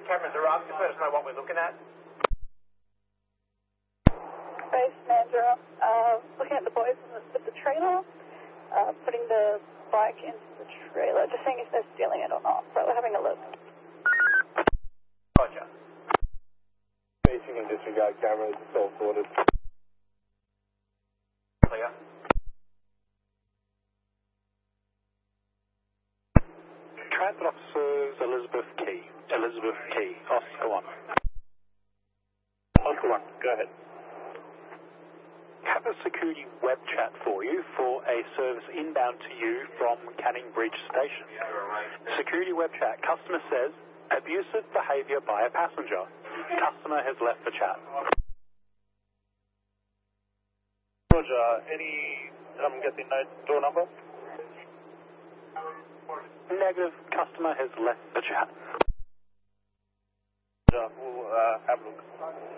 cameras are up, just let us know what we're looking at. Base manager, looking at the boys with the trailer, putting the bike into the trailer, just seeing if they're stealing it or not. So we're having a look. Roger. Base, you can disregard cameras, it's all sorted. Clear. Transit officers Elizabeth Key, Oscar 1. Oscar 1, go ahead. Have a security web chat for you for a service inbound to you from Canning Bridge Station. Security web chat. Customer says, abusive behaviour by a passenger. Customer has left the chat. Roger, getting no door number? Negative. Customer has left the chat. Roger, we'll have a look.